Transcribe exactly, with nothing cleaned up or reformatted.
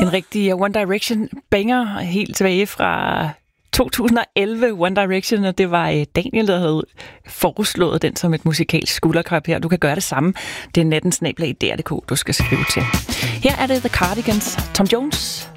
En rigtig One Direction banger helt tilbage fra to tusind og elleve, One Direction, og det var Daniel, der havde foreslået den som et musikalsk skulderklap her. Du kan gøre det samme. Det er natten snabel-a d r punktum d k, du skal skrive til. Her er det The Cardigans, Tom Jones.